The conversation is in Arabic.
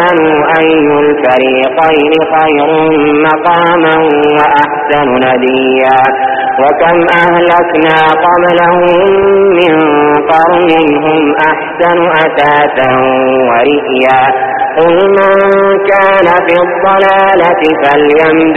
آمنوا أي الفريقين خير مقاما وأحسن نديا وكم أهلكنا قبلهم من قرن هم أحسن أثاثا ورئيا قل من كان في الضلالة فليمدد